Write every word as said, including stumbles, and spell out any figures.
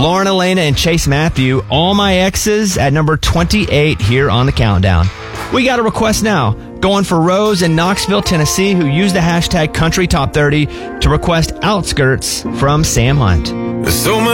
Lauren Elena and Chase Matthew, All My Exes, at number twenty-eight here on the countdown. We got a request now. Going for Rose in Knoxville, Tennessee, who used the hashtag Country Top thirty to request Outskirts from Sam Hunt. There's so much